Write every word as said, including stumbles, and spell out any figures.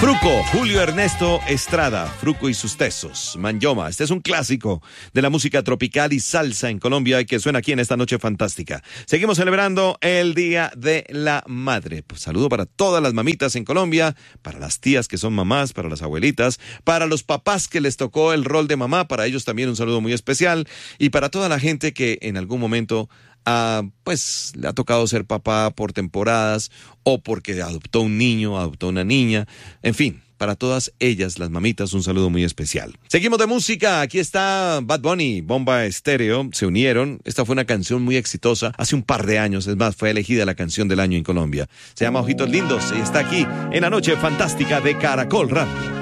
Fruco, Julio Ernesto Estrada, Fruco y sus tesos, Manyoma. Este es un clásico de la música tropical y salsa en Colombia y que suena aquí en esta noche fantástica. Seguimos celebrando el Día de la Madre. Pues saludo para todas las mamitas en Colombia, para las tías que son mamás, para las abuelitas, para los papás que les tocó el rol de mamá, para ellos también un saludo muy especial y para toda la gente que en algún momento Uh, pues le ha tocado ser papá por temporadas o porque adoptó un niño, adoptó una niña, en fin, para todas ellas, las mamitas, un saludo muy especial. Seguimos de música, aquí está Bad Bunny, Bomba Estéreo, se unieron, esta fue una canción muy exitosa hace un par de años, es más, fue elegida la canción del año en Colombia, se llama Ojitos Lindos y está aquí en la noche fantástica de Caracol Radio.